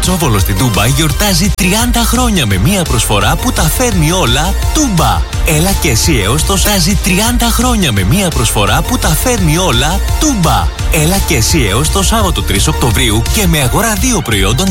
Κοτσόβολο στην Τούμπα γιορτάζει 30 χρόνια με μία προσφορά που τα φέρνει όλα Τούμπα. Έλα και εσύ έως το Σάζι 30 χρόνια με μία προσφορά που τα φέρνει όλα Τούμπα. Έλα και εσύ έως το Σάββατο 3 Οκτωβρίου και με αγορά 2 προϊόντων